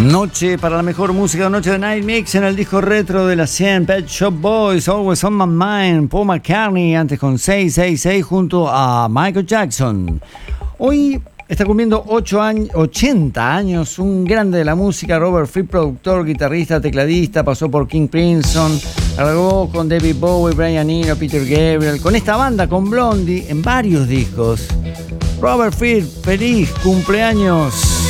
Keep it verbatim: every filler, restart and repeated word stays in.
Noche para la mejor música, noche de Night Mix en el disco retro de la cien, Pet Shop Boys, Always on My Mind, Paul McCartney, antes con seiscientos sesenta y seis junto a Michael Jackson. Hoy está cumpliendo ocho años, ochenta años, un grande de la música, Robert Fripp, productor, guitarrista, tecladista, pasó por King Crimson, grabó con David Bowie, Brian Eno, Peter Gabriel, con esta banda, con Blondie, en varios discos. Robert Fripp, feliz cumpleaños.